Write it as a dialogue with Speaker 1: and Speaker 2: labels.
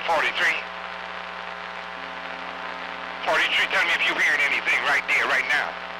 Speaker 1: 43. 43, tell me if you hearing anything right there, right now.